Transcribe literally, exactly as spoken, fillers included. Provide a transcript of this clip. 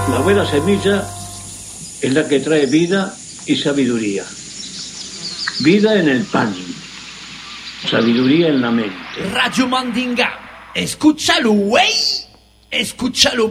La buena semilla es la que trae vida y sabiduría. Vida en el pan, sabiduría en la mente. Radio Mandinga, escúchalo, güey, escúchalo.